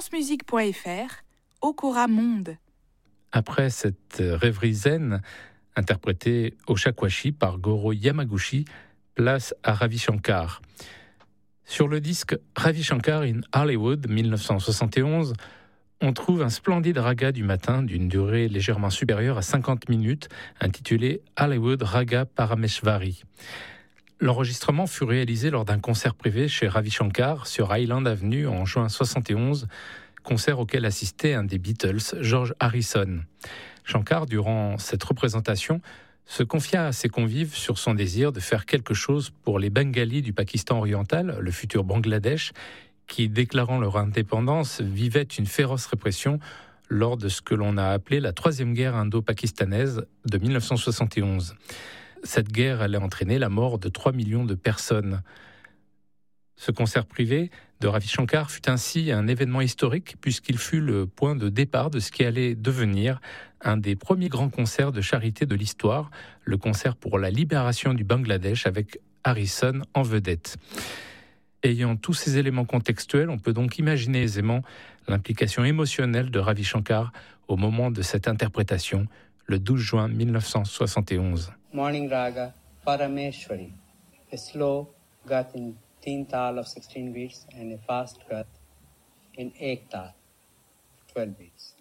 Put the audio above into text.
francemusique.fr, Okora Monde. Après cette rêverie zen, interprétée au shakuhachi par Goro Yamaguchi, place à Ravi Shankar. Sur le disque Ravi Shankar in Hollywood 1971, on trouve un splendide raga du matin d'une durée légèrement supérieure à 50 minutes, intitulé Hollywood Raga Parameshvari. L'enregistrement fut réalisé lors d'un concert privé chez Ravi Shankar sur Highland Avenue en juin 1971, concert auquel assistait un des Beatles, George Harrison. Shankar, durant cette représentation, se confia à ses convives sur son désir de faire quelque chose pour les Bengalis du Pakistan oriental, le futur Bangladesh, qui, déclarant leur indépendance, vivaient une féroce répression lors de ce que l'on a appelé la Troisième Guerre indo-pakistanaise de 1971. Cette guerre allait entraîner la mort de 3 millions de personnes. Ce concert privé de Ravi Shankar fut ainsi un événement historique puisqu'il fut le point de départ de ce qui allait devenir un des premiers grands concerts de charité de l'histoire, le concert pour la libération du Bangladesh avec Harrison en vedette. Ayant tous ces éléments contextuels, on peut donc imaginer aisément l'implication émotionnelle de Ravi Shankar au moment de cette interprétation, le 12 juin 1971. Morning Raga Parameshwari, a slow gat in teen tal of 16 beats and a fast gat in ek tal, 12 beats.